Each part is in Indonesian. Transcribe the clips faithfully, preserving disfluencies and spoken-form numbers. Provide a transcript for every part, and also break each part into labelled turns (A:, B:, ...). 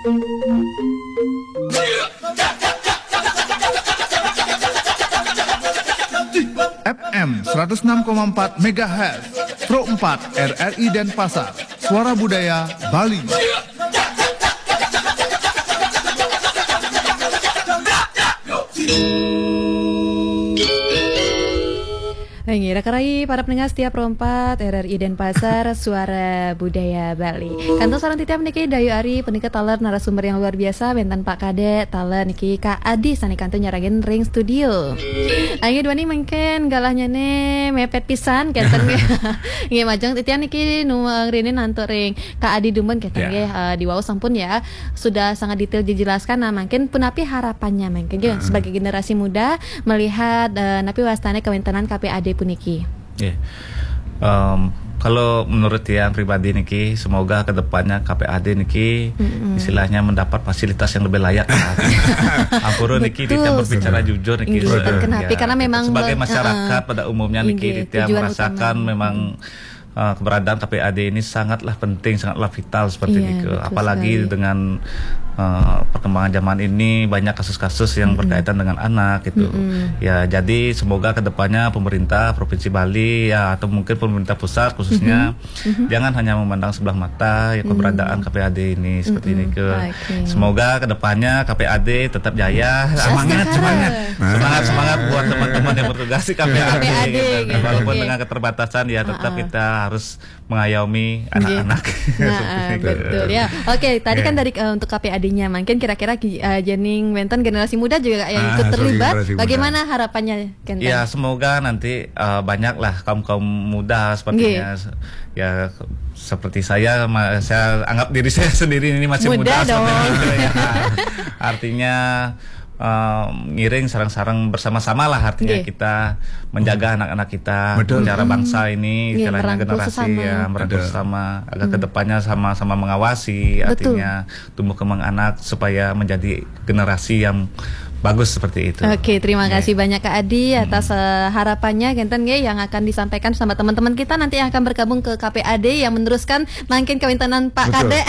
A: F M seratus enam koma empat megahertz, Pro empat R R I Denpasar, Suara Budaya Bali.
B: Lagi rakarai para pendengar setia Pro empat R R I Denpasar, Suara Budaya Bali. Kantor sarang titiap niki Dayu Ari penika taler narasumber yang luar biasa bentan Pak Kade taler niki Kak Adi sani kantor nyaragen ring studio. Ayo dua nih mungkin galahnya nih mepet pisan kenten nggih majeng titian niki nu ngrini nanto ring Kak Adi Dumben kenten nggih yeah. uh, di wau sampun ya sudah sangat detail dijelaskan. Nah mungkin punapi harapannya mungkin uh. sebagai generasi muda melihat uh, napi wastane kawintenan K P A D puniki.
C: Yeah. Um, kalau menurut yang pribadi niki, semoga kedepannya K P A D niki mm-hmm. istilahnya mendapat fasilitas yang lebih layak. Ampun niki kita berbicara jujur niki.
B: Betul. Kenapa? Ya, karena memang
C: sebagai masyarakat uh, pada umumnya niki kita merasakan utama. memang uh, keberadaan K P A D ini sangatlah penting, sangatlah vital seperti yeah, itu. Apalagi sekali. dengan Uh, perkembangan zaman ini banyak kasus-kasus yang mm-hmm. berkaitan dengan anak gitu. Mm-hmm. Ya, jadi semoga kedepannya pemerintah Provinsi Bali ya atau mungkin pemerintah pusat khususnya mm-hmm. jangan hanya memandang sebelah mata ya keberadaan mm-hmm. K P A D ini seperti mm-hmm. ini ke. Okay. Semoga kedepannya K P A D tetap jaya. Semangat, semangat, semangat, semangat buat teman-teman yang bertugas di K P A D. Gitu. Gitu. Walaupun okay. dengan keterbatasan ya tetap uh-uh. kita harus mengayomi anak-anak.
B: Nah, betul ya. Oke, okay, tadi yeah. kan dari uh, untuk K P A D-nya, mungkin kira-kira uh, Jening Wenten generasi muda juga yang ikut ah, terlibat. Bagaimana muda. harapannya? Kenten?
C: Ya semoga nanti uh, banyaklah kaum kaum muda sepertinya. Okay. Ya seperti saya, saya anggap diri saya sendiri ini masih muda. muda seperti ya. Artinya Uh, ngiring sarang-sarang bersama-sama lah artinya yeah. kita menjaga hmm. anak-anak kita secara bangsa ini
B: yeah,
C: istilahnya generasi sesama. ya merangkul bersama agar hmm. kedepannya sama-sama mengawasi Betul. artinya tumbuh kembang anak supaya menjadi generasi yang bagus seperti itu.
B: Oke, terima kasih yeah. banyak Kak Adi atas hmm. uh, harapannya Genten G yang akan disampaikan sama teman-teman kita nanti yang akan bergabung ke K P A D yang meneruskan makin kawintenan Pak Kade.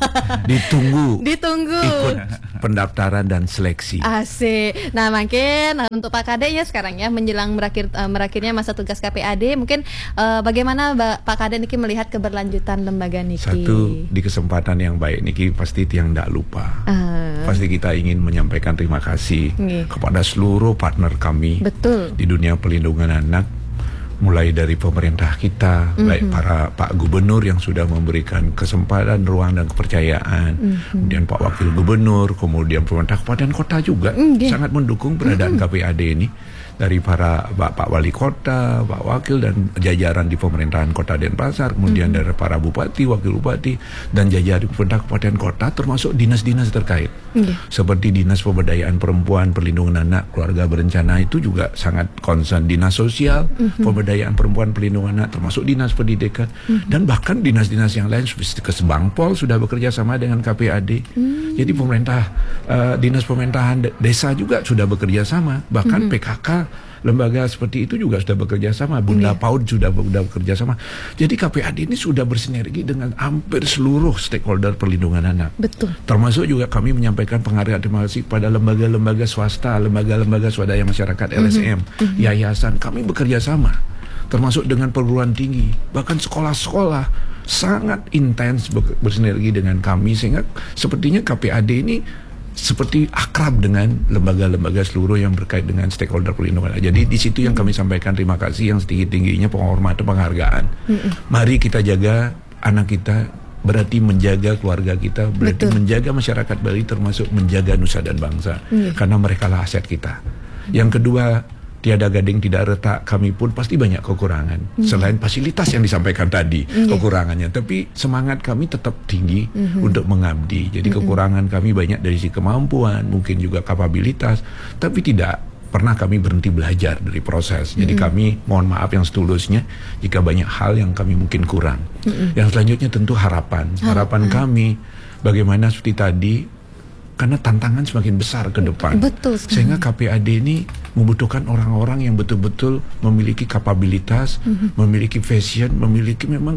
D: Ditunggu.
B: Ditunggu.
D: Ikut pendaftaran dan seleksi.
B: Asik. Nah, makin untuk Pak Kade ya sekarang ya menjelang berakhir uh, berakhirnya masa tugas K P A D, mungkin uh, bagaimana ba- Pak Kade niki melihat keberlanjutan lembaga niki?
D: Satu, di kesempatan yang baik niki pasti tiang tidak lupa. Uh. Pasti kita ingin menyampaikan terima kasih Nge. kepada seluruh partner kami
B: Betul.
D: di dunia pelindungan anak, mulai dari pemerintah kita, mm-hmm. baik para Pak Gubernur yang sudah memberikan kesempatan, ruang dan kepercayaan, mm-hmm. kemudian Pak Wakil Gubernur, kemudian pemerintah kabupaten kota juga mm-hmm. sangat mendukung beradaan mm-hmm. K P A D ini. Dari para Pak Wali Kota, Pak Wakil dan jajaran di pemerintahan Kota Denpasar, kemudian mm-hmm. dari para Bupati, Wakil Bupati dan jajaran pemerintah kabupaten kota, termasuk dinas-dinas terkait yeah. seperti Dinas Pemberdayaan Perempuan, Perlindungan Anak, Keluarga Berencana itu juga sangat concern, Dinas Sosial, mm-hmm. Pemberdayaan Perempuan, Perlindungan Anak, termasuk Dinas Pendidikan mm-hmm. dan bahkan dinas-dinas yang lain seperti Kesbangpol sudah bekerja sama dengan K P A D. Mm-hmm. Jadi pemerintah uh, Dinas Pemerintahan Desa juga sudah bekerja sama, bahkan mm-hmm. P K K lembaga seperti itu juga sudah bekerja sama, Bunda yeah. PAUD sudah, sudah bekerja sama. Jadi K P A D ini sudah bersinergi dengan hampir seluruh stakeholder perlindungan anak.
B: Betul.
D: Termasuk juga kami menyampaikan penghargaan terima kasih kepada lembaga-lembaga swasta, lembaga-lembaga swadaya masyarakat L S M, mm-hmm. yayasan. Kami bekerja sama, termasuk dengan perguruan tinggi, bahkan sekolah-sekolah sangat intens bersinergi dengan kami, sehingga sepertinya K P A D ini seperti akrab dengan lembaga-lembaga seluruh yang berkait dengan stakeholder perlindungan. Jadi di situ yang kami sampaikan terima kasih yang setinggi-tingginya, penghormatan, penghargaan. Mm-mm. Mari kita jaga anak kita, berarti menjaga keluarga kita, berarti Betul. menjaga masyarakat Bali, termasuk menjaga nusa dan bangsa. Mm. Karena mereka lah aset kita. Mm. Yang kedua, tiada gading tidak retak, kami pun pasti banyak kekurangan. Mm. Selain fasilitas yang disampaikan tadi, mm. kekurangannya, tapi semangat kami tetap tinggi mm-hmm. untuk mengabdi. Jadi mm-hmm. kekurangan kami banyak dari sisi kemampuan, mungkin juga kapabilitas, tapi tidak pernah kami berhenti belajar dari proses. Jadi mm-hmm. kami mohon maaf yang setulusnya jika banyak hal yang kami mungkin kurang. Mm-hmm. Yang selanjutnya tentu harapan. Harapan mm. kami bagaimana seperti tadi, karena tantangan semakin besar ke depan.
B: Betul.
D: Sehingga K P A D ini membutuhkan orang-orang yang betul-betul memiliki kapabilitas, mm-hmm. memiliki vision, memiliki memang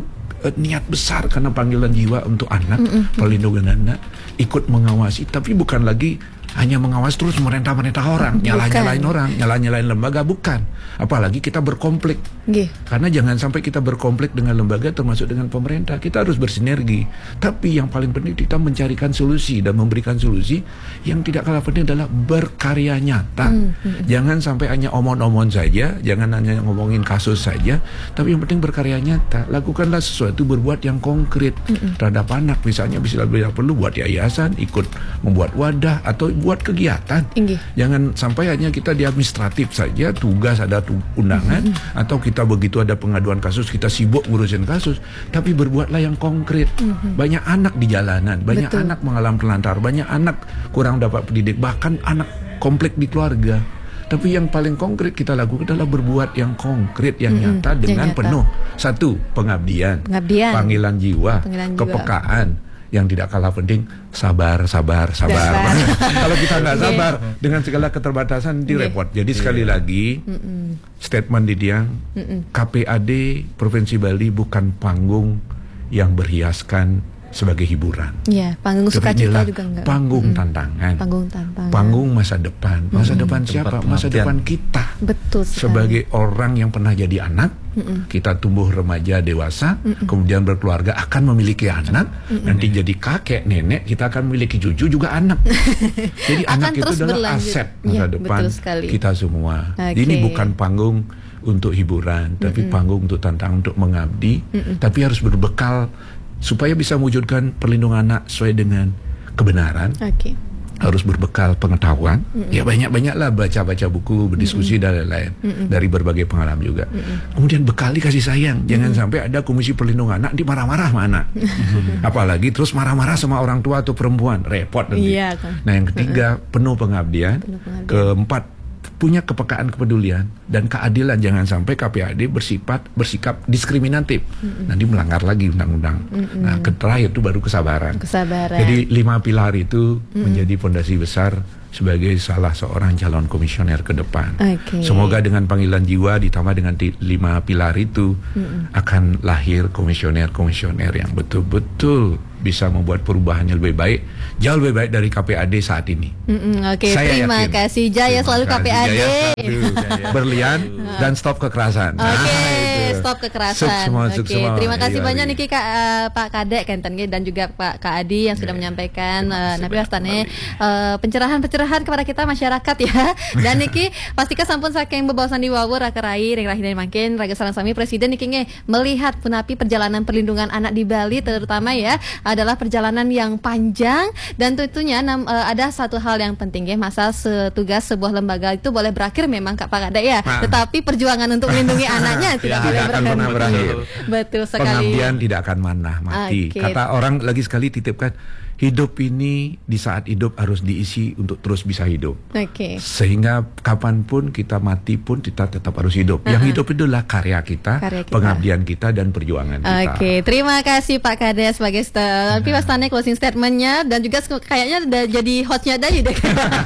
D: uh, niat besar karena panggilan jiwa untuk anak, mm-mm. perlindungan anak, ikut mengawasi, tapi bukan lagi hanya mengawasi terus merentah-merentah orang, nyalah-nyalain orang, nyalah-nyalain lembaga, bukan. Apalagi kita berkonflik.
B: Gih.
D: Karena jangan sampai kita berkonflik dengan lembaga termasuk dengan pemerintah. Kita harus bersinergi. Tapi yang paling penting kita mencarikan solusi dan memberikan solusi yang tidak kalah penting adalah berkarya nyata. Hmm, hmm. Jangan sampai hanya omong-omong saja, jangan hanya ngomongin kasus saja, tapi yang penting berkarya nyata. Lakukanlah sesuatu, berbuat yang konkret hmm. terhadap anak. Misalnya bisa bila perlu buat yayasan, ikut membuat wadah atau buat kegiatan. Inggih. Jangan sampai hanya kita di administratif saja, tugas ada tu- undangan mm-hmm. atau kita begitu ada pengaduan kasus kita sibuk ngurusin kasus, tapi berbuatlah yang konkret. Mm-hmm. Banyak anak di jalanan, banyak Betul. anak mengalami telantar, banyak anak kurang dapat pendidik, bahkan anak konflik di keluarga. Tapi yang paling konkret kita lakukan adalah berbuat yang konkret, yang mm-hmm. nyata dengan yang nyata. penuh. Satu, pengabdian, pengabdian. panggilan jiwa, panggilan kepekaan. Jiwa. Yang tidak kalah penting, sabar, sabar, sabar. Kalau kita nggak sabar okay. dengan segala keterbatasan, nanti okay. repot. Jadi sekali yeah. lagi, Mm-mm. statement di Diang, Mm-mm. K P A D Provinsi Bali bukan panggung yang berhiaskan sebagai hiburan.
B: Iya, panggung sukacita juga enggak.
D: Panggung mm. tantangan.
B: Panggung tantangan.
D: Panggung masa depan. Masa mm. depan siapa? Tempat masa depan kita.
B: Betul sekali.
D: Sebagai orang yang pernah jadi anak, Mm-mm. kita tumbuh remaja dewasa, Mm-mm. kemudian berkeluarga, akan memiliki anak, Mm-mm. nanti jadi kakek, nenek, kita akan memiliki cucu juga anak. Jadi anak itu adalah berlanjut. aset masa ya, depan kita semua. Okay. Ini bukan panggung untuk hiburan, tapi Mm-mm. panggung untuk tantangan, untuk mengabdi, Mm-mm. tapi harus berbekal supaya bisa mewujudkan perlindungan anak sesuai dengan kebenaran. Okay. Harus berbekal pengetahuan. Mm-mm. Ya banyak-banyaklah baca-baca buku, berdiskusi Mm-mm. dan lain-lain. Mm-mm. Dari berbagai pengalaman juga. Mm-mm. Kemudian bekali kasih sayang. Jangan Mm-mm. sampai ada komisi perlindungan anak dimarah-marah sama anak. Apalagi terus marah-marah sama orang tua atau perempuan, repot nanti. Iya, kan. Nah, yang ketiga, penuh pengabdian. Penuh pengabdian. Keempat, punya kepekaan, kepedulian dan keadilan. Jangan sampai K P A D bersifat bersikap diskriminatif. Mm-mm. Nanti melanggar lagi undang-undang. Mm-mm. Nah, terakhir itu baru kesabaran. Kesabaran. Jadi lima pilar itu Mm-mm. menjadi fondasi besar sebagai salah seorang calon komisioner ke depan. Okay. Semoga dengan panggilan jiwa ditambah dengan t- lima pilar itu Mm-mm. akan lahir komisioner-komisioner yang betul-betul bisa membuat perubahan yang lebih baik, jauh lebih baik dari K P A D saat ini.
B: Oke, okay, terima yakin. kasih Jaya terima selalu kasih. K P A D. Jaya selalu.
D: Berlian dan stop kekerasan.
B: Oke, okay, nah, stop kekerasan. Oke, okay. terima kasih iya, banyak niki Kak uh, Pak Kadek Kenten dan juga Pak Kak Adi yang sudah yeah. menyampaikan uh, nabi wastane uh, pencerahan-pencerahan kepada kita masyarakat ya. Dan niki pastikan sampun saking bebawasan di wawur rakerai ring rahin makin raga salang sami presiden niki nge melihat punapi perjalanan perlindungan anak di Bali terutama ya adalah perjalanan yang panjang dan tentunya nam, uh, ada satu hal yang penting ya, masa setugas sebuah lembaga itu boleh berakhir memang Kak Pak Kadek ya, nah. tetapi perjuangan untuk melindungi anaknya tidak boleh
D: akan pernah berakhir.
B: Betul sekali.
D: Pengabdian tidak akan manah mati. Okay. Kata orang lagi sekali titipkan, hidup ini di saat hidup harus diisi untuk terus bisa hidup. Okay. Sehingga kapanpun kita mati pun kita tetap harus hidup. Uh-huh. Yang hidup itu adalah karya kita, karya kita, pengabdian kita dan perjuangan kita. Oke, okay. terima kasih Pak Kades sebagai st- tapi wastane closing statementnya dan juga kayaknya udah jadi hostnya dah deh.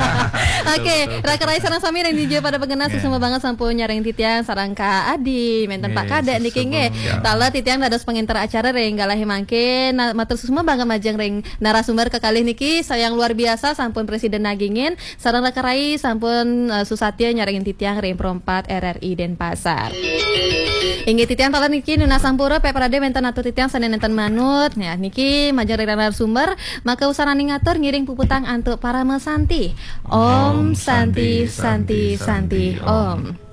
D: Oke, Raka Rai sarang sami dan D J pada pengenal yeah. sesama banget sampun nyaring titiang sarang Kak Adi, menten yeah, Pak Kades niki nge. Tala titiang dados penginter acara ring galahe mangke na, matur susuma bangga majeng ring narasumber kekalih niki sayang luar biasa sampun Presiden nagingin sareng Raka Rai sampun uh, susatya nyaringin titiang ring perempat R R I Denpasar. Inggih titiang tala niki nuna sampura peparade menten atur titiang sanen enten manut. Ya niki majeng ring narasumber maka usarani ngatur ngiring puputang antuk para mesanti. Om Santi Santi Santi, Santi, Santi Om.